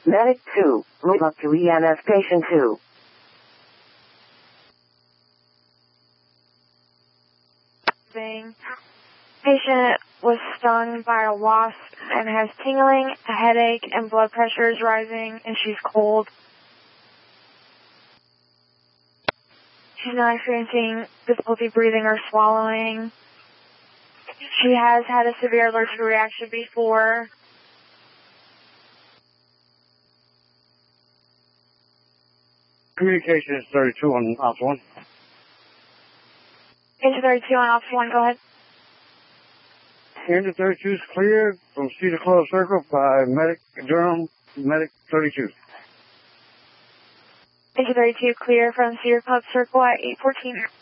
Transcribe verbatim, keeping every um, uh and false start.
Medic two, move up to E M S Station two. Patient was stung by a wasp and has tingling, a headache, and blood pressure is rising, and she's cold. She's not experiencing difficulty breathing or swallowing. She has had a severe allergic reaction before. Communication is thirty-two on Alpha one. Into thirty-two on Alpha one, go ahead. Into thirty-two is cleared from Cedar Club Circle by Medic Durham, Medic thirty-two. Into thirty-two, clear from Cedar Club Circle at eight fourteen.